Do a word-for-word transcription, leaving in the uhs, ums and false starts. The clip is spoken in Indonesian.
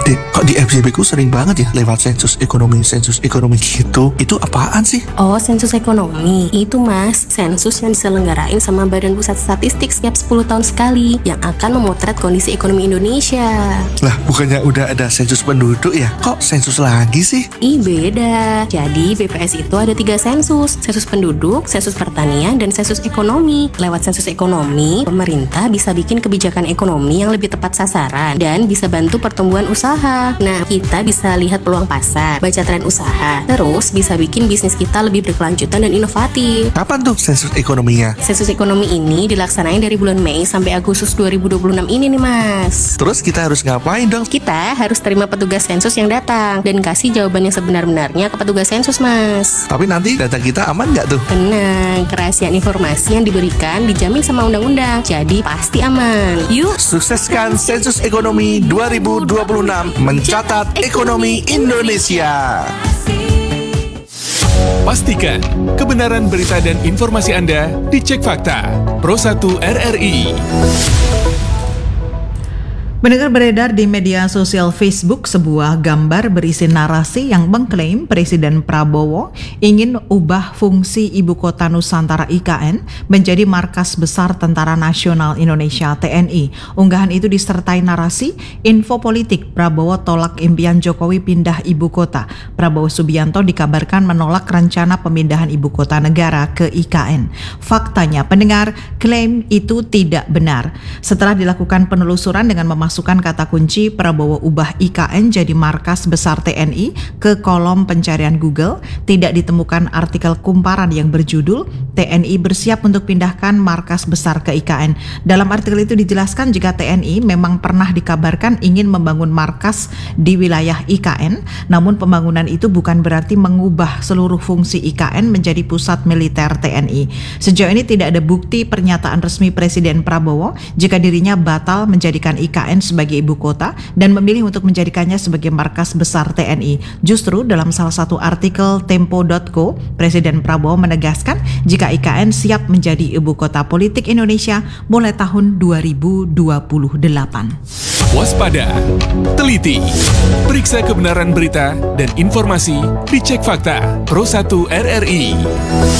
Dek, kok di F Y P ku sering banget ya lewat sensus ekonomi, sensus ekonomi gitu. Itu apaan sih? Oh, sensus ekonomi. Itu mas, sensus yang diselenggarain sama Badan Pusat Statistik setiap sepuluh tahun sekali, yang akan memotret kondisi ekonomi Indonesia. Lah, bukannya udah ada sensus penduduk ya? Kok sensus lagi sih? Ih, beda. Jadi B P S itu ada tiga sensus. Sensus penduduk, sensus pertanian, dan sensus ekonomi. Lewat sensus ekonomi, pemerintah bisa bikin kebijakan ekonomi yang lebih tepat sasaran dan bisa bantu pertumbuhan usaha. Nah, kita bisa lihat peluang pasar, baca tren usaha, terus bisa bikin bisnis kita lebih berkelanjutan dan inovatif. Kapan tuh sensus ekonominya? Sensus ekonomi ini dilaksanain dari bulan Mei sampai Agustus dua ribu dua puluh enam ini nih mas. Terus kita harus ngapain dong? Kita harus terima petugas sensus yang datang dan kasih jawaban yang sebenar-benarnya ke petugas sensus mas. Tapi nanti data kita aman nggak tuh? Tenang, kerahasiaan informasi yang diberikan dijamin sama undang-undang, jadi pasti aman. Yuk, Sukseskan sensus ekonomi dua ribu dua puluh enam, mencatat ekonomi Indonesia. Pastikan kebenaran berita dan informasi Anda dicek fakta. Pro satu R R I. Mendengar beredar di media sosial Facebook sebuah gambar berisi narasi yang mengklaim Presiden Prabowo ingin ubah fungsi Ibu Kota Nusantara I K N menjadi markas besar Tentara Nasional Indonesia T N I. Unggahan itu disertai narasi info politik Prabowo tolak impian Jokowi pindah ibu kota. Prabowo Subianto dikabarkan menolak rencana pemindahan ibu kota negara ke I K N. Faktanya, pendengar, klaim itu tidak benar. Setelah dilakukan penelusuran dengan memasukkan Masukkan kata kunci Prabowo ubah I K N jadi markas besar T N I ke kolom pencarian Google, tidak ditemukan artikel kumparan yang berjudul T N I bersiap untuk pindahkan markas besar ke I K N. Dalam artikel itu dijelaskan jika T N I memang pernah dikabarkan ingin membangun markas di wilayah I K N, namun pembangunan itu bukan berarti mengubah seluruh fungsi I K N menjadi pusat militer T N I. Sejauh ini tidak ada bukti pernyataan resmi Presiden Prabowo jika dirinya batal menjadikan I K N sebagai ibu kota dan memilih untuk menjadikannya sebagai markas besar T N I. Justru dalam salah satu artikel tempo dot co, Presiden Prabowo menegaskan jika I K N siap menjadi ibu kota politik Indonesia mulai tahun dua ribu dua puluh delapan. Waspada, teliti, periksa kebenaran berita dan informasi dicek fakta. Pro satu R R I.